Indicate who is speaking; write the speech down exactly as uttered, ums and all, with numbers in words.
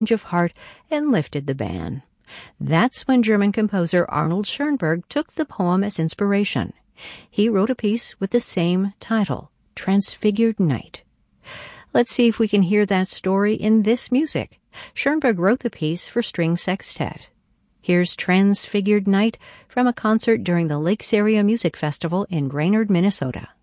Speaker 1: of heart and lifted the ban. That's when German composer Arnold Schoenberg took the poem as inspiration. He wrote a piece with the same title, Transfigured Night. Let's see if we can hear that story in this music. Schoenberg wrote the piece for string sextet. Here's Transfigured Night from a concert during the Lakes Area Music Festival in Brainerd, Minnesota.